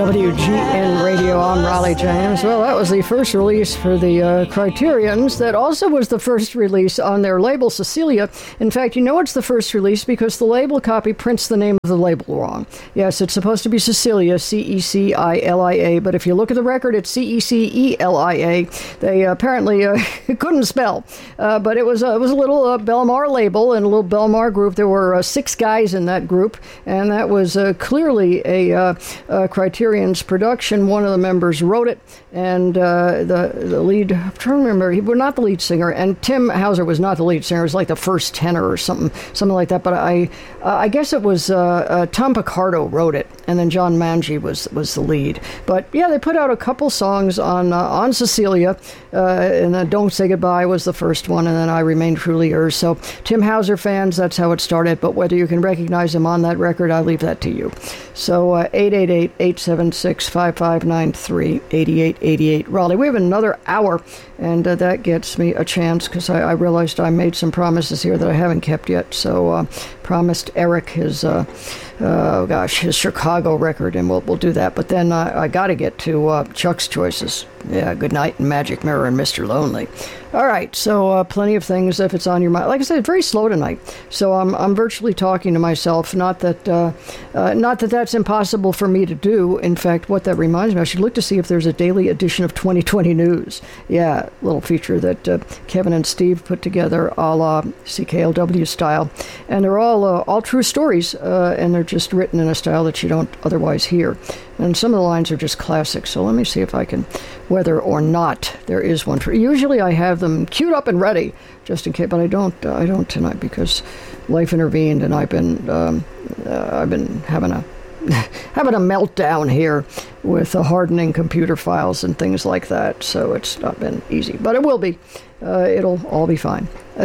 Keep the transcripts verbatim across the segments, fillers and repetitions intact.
W G N Radio. I'm Raleigh James. Well, that was the first release for the uh, Criterions. That also was the first release on their label, Cecilia. In fact, you know it's the first release because the label copy prints the name of the label wrong. Yes, it's supposed to be Cecilia, C E C I L I A, but if you look at the record, it's C E C E L I A. They uh, apparently uh, couldn't spell, uh, but it was, uh, it was a little uh, Belmar label and a little Belmar group. There were uh, six guys in that group, and that was uh, clearly a uh, uh, Criterion's production. One of the members wrote it, and uh, the the lead, I'm trying to remember, he was not the lead singer, and Tim Hauser was not the lead singer. It was like the first tenor or something, something like that. But I, uh, I guess it was uh, uh, Tom Picardo wrote it, and then John Manji was was the lead. But yeah, they put out a couple songs on uh, on Cecilia, uh, and then Don't Say Goodbye was the first one, and then I Remain Truly Yours. So Tim Hauser fans, that's how it started. But whether you can recognize him on that record, I leave that to you. So uh, eight eight eight, eight seven six, five five nine three, eight eight eight eight. Raleigh, we have another hour, and uh, that gets me a chance because I, I realized I made some promises here that I haven't kept yet. So uh, promised Eric his, uh, uh, gosh, his Chicago record, and we'll, we'll do that. But then uh, I got to get to uh, Chuck's choices. Yeah, Good Night and Magic Mirror and Mister Lonely. All right, so uh, plenty of things if it's on your mind. Like I said, very slow tonight, so I'm I'm virtually talking to myself. Not that uh, uh, not that that's impossible for me to do. In fact, what that reminds me, I should look to see if there's a daily edition of twenty twenty News. Yeah, little feature that uh, Kevin and Steve put together, a la C K L W style, and they're all uh, all true stories, uh, and they're just written in a style that you don't otherwise hear. And some of the lines are just classic. So let me see if I can, whether or not there is one for. Usually I have them queued up and ready, just in case. But I don't. Uh, I don't tonight because life intervened, and I've been. Um, uh, I've been having a having a meltdown here with uh, hardening computer files and things like that. So it's not been easy, but it will be. Uh, it'll all be fine.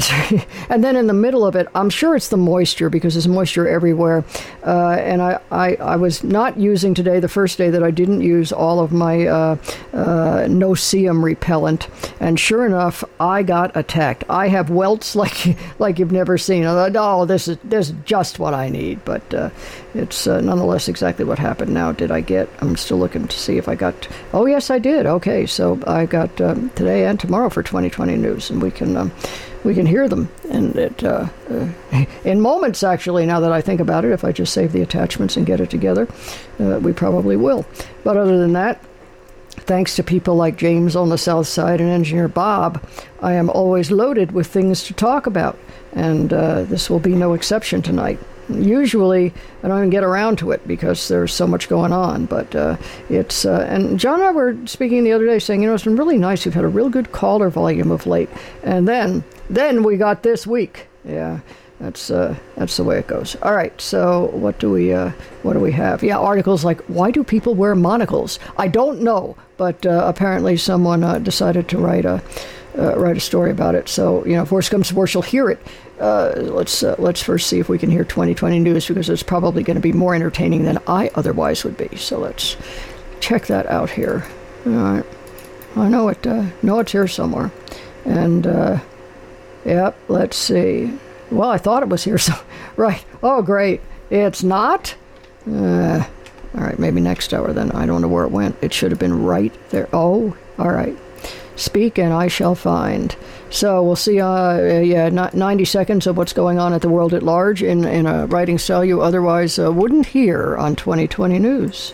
And then in the middle of it, I'm sure it's the moisture because there's moisture everywhere. Uh, and I, I, I was not using today, the first day that I didn't use all of my uh, uh, no-see-um repellent. And sure enough, I got attacked. I have welts like like you've never seen. I thought, oh, this is, this is just what I need. But uh, it's uh, nonetheless exactly what happened. Now, did I get, I'm still looking to see if I got, oh, yes, I did. Okay, so I got um, today and tomorrow for twenty twenty News, and we can... Um, We can hear them, and it uh, uh, in moments, actually, now that I think about it, if I just save the attachments and get it together, uh, we probably will. But other than that, thanks to people like James on the South Side and Engineer Bob, I am always loaded with things to talk about, and uh, this will be no exception tonight. Usually, I don't even get around to it because there's so much going on, but uh, it's, uh, and John and I were speaking the other day saying, you know, it's been really nice. We've had a real good caller volume of late, and then, then we got this week. Yeah, that's, uh, that's the way it goes. All right, so what do we, uh, what do we have? Yeah, articles like, why do people wear monocles? I don't know, but uh, apparently someone uh, decided to write a, uh, write a story about it. So, you know, if worse comes to worse, you'll hear it. Uh, let's uh, let's first see if we can hear twenty twenty News because it's probably going to be more entertaining than I otherwise would be. So let's check that out here. All right, I know it. Uh, know it's here somewhere, and uh, yep. Let's see. Well, I thought it was here. So right. Oh, great. It's not. Uh, all right. Maybe next hour then. I don't know where it went. It should have been right there. Oh, all right. Speak and I shall find. So we'll see, uh, yeah, not ninety seconds of what's going on at the world at large in, in a writing style you otherwise uh, wouldn't hear on twenty twenty News.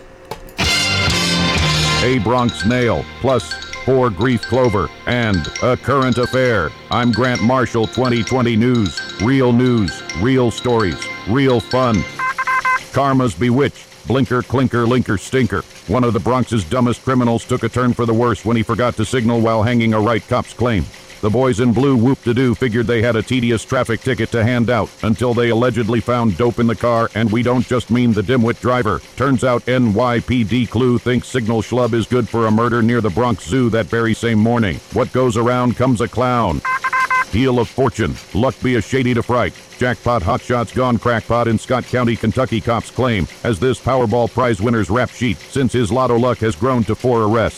A Bronx Nail, plus four Grief Clover, and a current affair. I'm Grant Marshall, twenty twenty News. Real news, real stories, real fun. Karma's bewitched. Blinker, clinker, linker, stinker. One of the Bronx's dumbest criminals took a turn for the worse when he forgot to signal while hanging a right cop's claim. The boys in blue whoop-de-doo figured they had a tedious traffic ticket to hand out until they allegedly found dope in the car, and we don't just mean the dimwit driver. Turns out N Y P D Clue thinks Signal Schlub is good for a murder near the Bronx Zoo that very same morning. What goes around comes a clown. Heel of fortune. Luck be a shady to fright. Jackpot hotshots gone crackpot in Scott County, Kentucky cops claim, as this Powerball prize winner's rap sheet, since his lotto luck has grown to four arrests.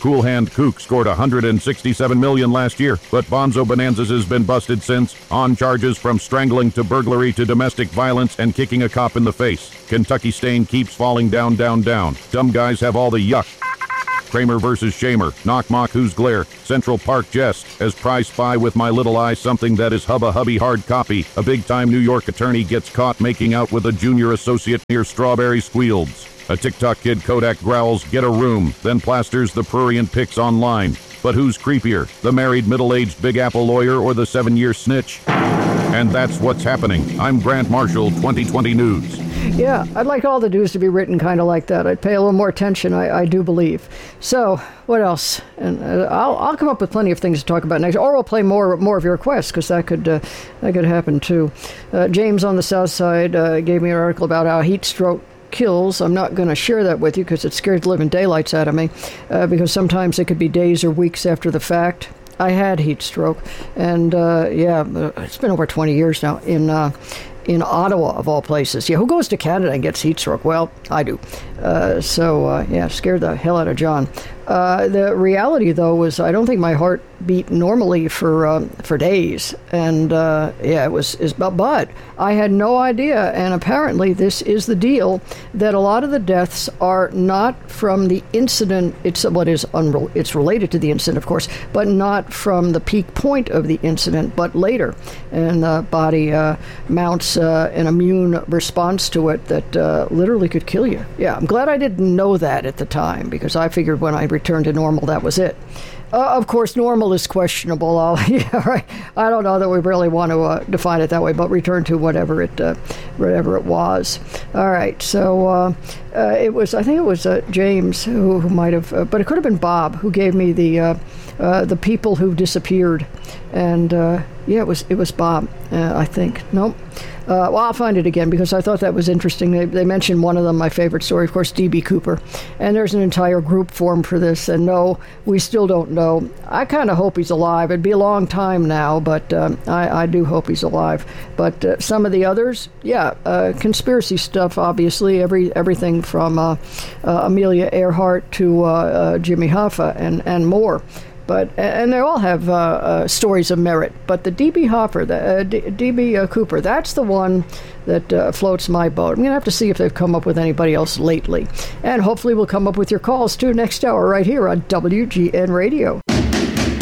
Cool Hand Kook scored one hundred sixty-seven million dollars last year, but Bonzo Bonanzas has been busted since, on charges from strangling to burglary to domestic violence and kicking a cop in the face. Kentucky Stain keeps falling down, down, down. Dumb guys have all the yuck. Kramer versus Shamer, Knock Mock Who's Glare, Central Park Jest, as Prize Spy with My Little Eye, something that is hubba hubby hard copy. A big-time New York attorney gets caught making out with a junior associate near Strawberry Squeals. A TikTok kid Kodak growls, get a room, then plasters the prurient pics online. But who's creepier, the married middle-aged Big Apple lawyer or the seven-year snitch? And that's what's happening. I'm Grant Marshall, twenty twenty News. Yeah, I'd like all the news to be written kind of like that. I'd pay a little more attention, I, I do believe. So, what else? And uh, I'll I'll come up with plenty of things to talk about next, or we'll play more more of your requests, because that could uh, that could happen too. Uh, James on the South Side uh, gave me an article about how heat stroke kills. I'm not going to share that with you because it scares the living daylights out of me, uh, because sometimes it could be days or weeks after the fact. I had heat stroke, and uh, yeah, it's been over twenty years now in uh, in Ottawa, of all places. Yeah, who goes to Canada and gets heat stroke? Well, I do. Uh, so, uh, yeah, scared the hell out of John. Uh, the reality, though, was I don't think my heart beat normally for um, for days. And, uh, yeah, it was, is, but, but I had no idea. And apparently this is the deal, that a lot of the deaths are not from the incident. It's what is unre- it's related to the incident, of course, but not from the peak point of the incident, but later. And the body uh, mounts uh, an immune response to it that uh, literally could kill you. Yeah, I'm glad I didn't know that at the time, because I figured when I returned to normal, that was it. Uh, of course, normal is questionable. I'll, yeah, right. I don't know that we really want to uh, define it that way, but return to whatever it, uh, whatever it was. All right. So uh, uh, it was. I think it was uh, James who, who might have, uh, but it could have been Bob who gave me the uh, uh, the people who disappeared, and uh, yeah, it was it was Bob. Uh, I think. Nope. Uh, well, I'll find it again, because I thought that was interesting. They, they mentioned one of them, my favorite story, of course, D B. Cooper. And there's an entire group formed for this. And no, we still don't know. I kind of hope he's alive. It'd be a long time now, but um, I, I do hope he's alive. But uh, some of the others, yeah, uh, conspiracy stuff, obviously, every everything from uh, uh, Amelia Earhart to uh, uh, Jimmy Hoffa and, and more. But and they all have uh, uh, stories of merit. But the D B. Hopper, the uh, D B. Uh, Cooper, that's the one that uh, floats my boat. I'm going to have to see if they've come up with anybody else lately. And hopefully we'll come up with your calls, too, next hour right here on W G N Radio.